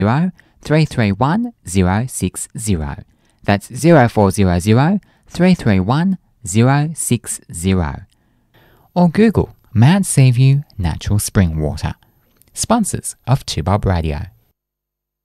331 060. That's 0400 331 060. Or Google Mount Seaview Natural Spring Water. Sponsors of 2Bob Radio.